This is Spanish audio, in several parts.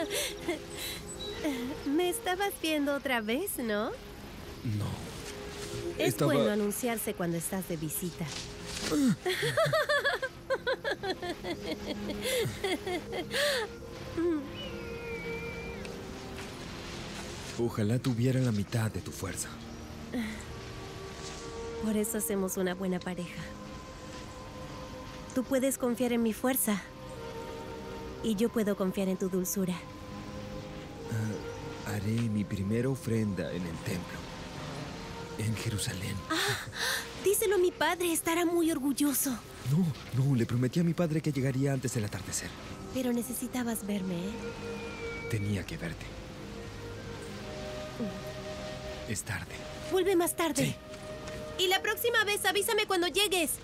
Me estabas viendo otra vez, ¿no? No. Es bueno anunciarse cuando estás de visita. Ojalá tuviera la mitad de tu fuerza. Por eso hacemos una buena pareja. Tú puedes confiar en mi fuerza. Y yo puedo confiar en tu dulzura. Haré mi primera ofrenda en el templo. En Jerusalén. Díselo a mi padre, estará muy orgulloso. No, le prometí a mi padre que llegaría antes del atardecer. Pero necesitabas verme, ¿eh? Tenía que verte. Es tarde. Vuelve más tarde. Sí. Y la próxima vez avísame cuando llegues.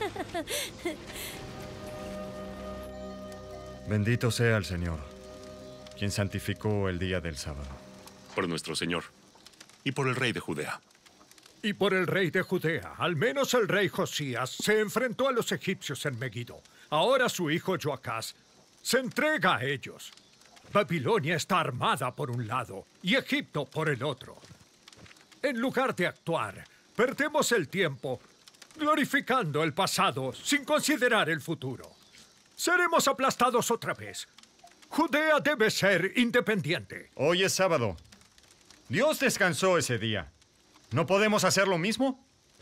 Bendito sea el Señor, quien santificó el día del sábado. Por nuestro Señor y por el rey de Judea. Y por el rey de Judea, al menos el rey Josías, se enfrentó a los egipcios en Megido. Ahora su hijo Joacás se entrega a ellos. Babilonia está armada por un lado y Egipto por el otro. En lugar de actuar, perdemos el tiempo glorificando el pasado sin considerar el futuro. Seremos aplastados otra vez. Judea debe ser independiente. Hoy es sábado. Dios descansó ese día. ¿No podemos hacer lo mismo?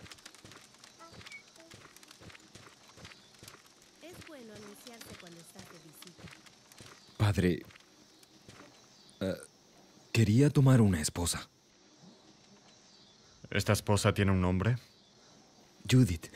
Es bueno anunciarse cuando estás de visita. Padre, quería tomar una esposa. ¿Esta esposa tiene un nombre? Judith.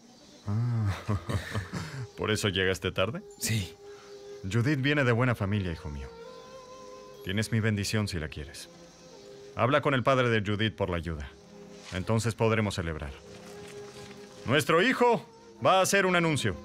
¿Por eso llegaste tarde? Sí. Judith viene de buena familia, hijo mío. Tienes mi bendición si la quieres. Habla con el padre de Judith por la ayuda. Entonces podremos celebrar. Nuestro hijo va a hacer un anuncio.